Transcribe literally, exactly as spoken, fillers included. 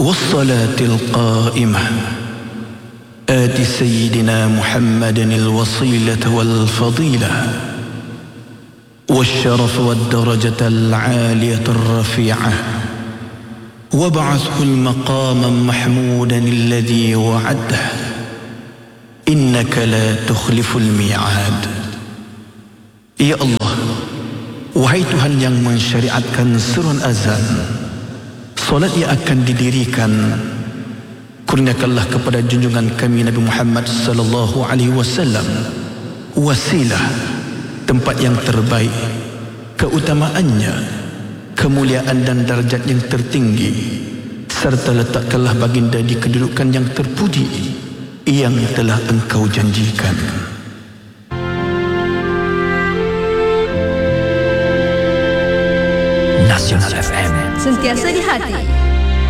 والصلاة القائمة آت سيدنا محمد الوصيلة والفضيلة والشرف والدرجة العالية الرفيعة وابعثه المقام محمودا الذي وعده إنك لا تخلف الميعاد. Ya Allah, wahai Tuhan yang mensyariatkan surun azan, solat yang akan didirikan, kurniakanlah kepada junjungan kami Nabi Muhammad sallallahu alaihi wasallam wasilah, tempat yang terbaik, keutamaannya, kemuliaan dan darjat yang tertinggi, serta letakkanlah baginda di kedudukan yang terpuji yang telah engkau janjikan. Nasional F M, sentiasa di hati.